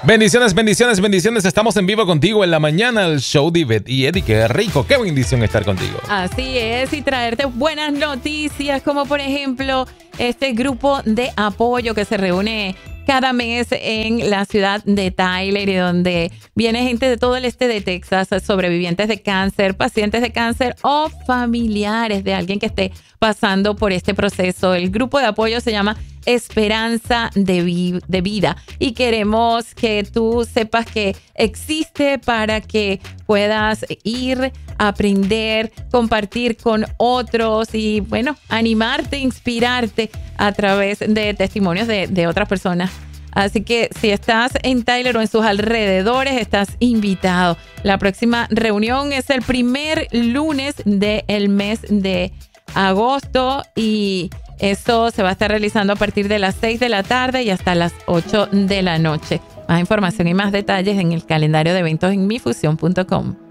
Bendiciones, bendiciones, bendiciones. Estamos en vivo contigo en la mañana, el show de Ivette y Eddie. Qué rico, qué bendición estar contigo. Así es, y traerte buenas noticias, como por ejemplo este grupo de apoyo que se reúne cada mes en la ciudad de Tyler, y donde viene gente de todo el este de Texas, sobrevivientes de cáncer, pacientes de cáncer o familiares de alguien que esté pasando por este proceso. El grupo de apoyo se llama Esperanza de Vida, y queremos que tú sepas que existe para que puedas ir a aprender, compartir con otros y, bueno, animarte, inspirarte a través de testimonios de otras personas. Así que si estás en Tyler o en sus alrededores, estás invitado. La próxima reunión es el primer lunes del mes de agosto, y esto se va a estar realizando a partir de las 6 de la tarde y hasta las 8 de la noche. Más información y más detalles en el calendario de eventos en mifusión.com.